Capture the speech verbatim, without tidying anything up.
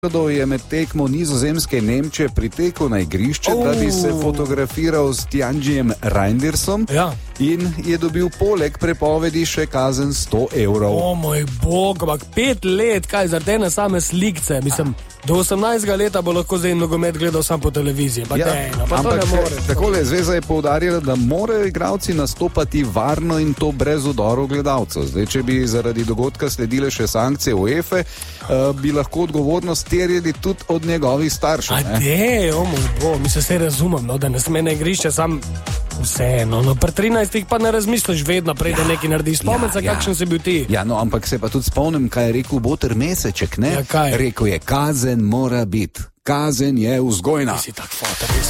je med tekmo Nizozemske in Nemčije pritekel na igrišče, oh. da bi se fotografiral s Tjandžijem Reindersom ja. in je dobil poleg prepovedi še kazen sto evrov. O moj bog, ampak pet let, kaj, zaradi ene same slikce, mislim, do osemnajstega leta bo lahko zdaj nogomet gledal sam po televiziji, pa ja, dejno, pa ampak to ne more. Takole, zveza je poudarila, da morajo igralci nastopati varno in to brez vdorov gledalcev. Zdaj, če bi zaradi dogodka sledile še sankcije UEFA, uh, bi lahko odgovornost terjali tudi od njegovih staršev. A de, o moj bog, mi se vse razumem, no, da ne sme na igrišče sam vseeno, no, pri trinajstih pa ne razmisliš vedno, prej da ja, nekaj naredi. Spomni se, ja, kakšen ja. si bil ti. Ja, no, ampak se pa tudi spomnim, kaj je rekel Boter Meseček, ne? Ja, kaj? Rekel je, kazen mora biti, kazen je vzgojna. Ti si tak fotor,